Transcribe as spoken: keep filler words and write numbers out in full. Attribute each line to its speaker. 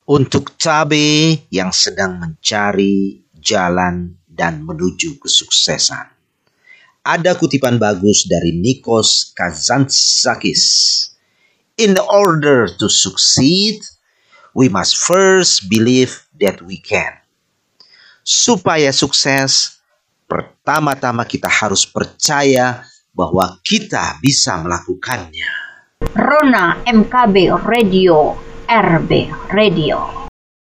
Speaker 1: Untuk cabai yang sedang mencari jalan dan menuju kesuksesan, ada kutipan bagus dari Nikos Kazantzakis. In order to succeed, we must first believe that we can. Supaya sukses, pertama-tama kita harus percaya bahwa kita bisa melakukannya.
Speaker 2: Rona M K B Radio, R B Radio.